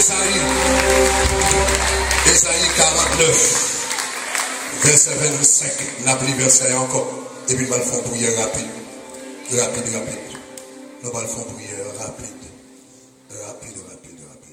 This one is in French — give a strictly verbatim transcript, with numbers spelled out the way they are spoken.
Esaïe quarante-neuf, verset vingt-cinq, n'a plus verset encore. Et puis, nous allons faire prière rapide. Rapide, rapide. Nous allons faire prière rapide. Rapide, rapide, rapide.